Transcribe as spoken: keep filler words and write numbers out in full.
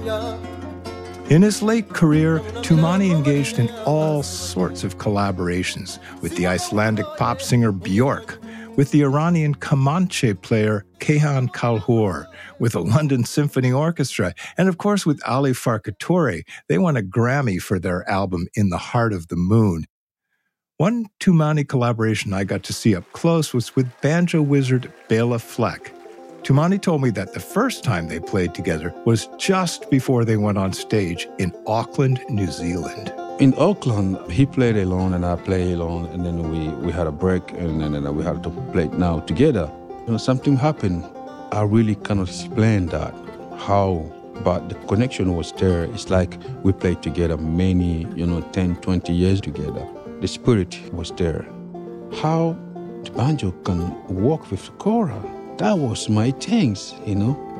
In his late career, Toumani engaged in all sorts of collaborations with the Icelandic pop singer Björk, with the Iranian Kamanche player Kayhan Kalhour, with the London Symphony Orchestra, and of course with Ali Farkatori. They won a Grammy for their album In the Heart of the Moon. One Toumani collaboration I got to see up close was with banjo wizard Bela Fleck. Toumani told me that the first time they played together was just before they went on stage in Auckland, New Zealand. In Auckland, he played alone and I played alone, and then we, we had a break, and then we had to play it now together. You know, something happened. I really cannot explain that, how, but the connection was there. It's like we played together many, you know, ten, twenty years together. The spirit was there. How the banjo can work with the choral, that was my things, you know.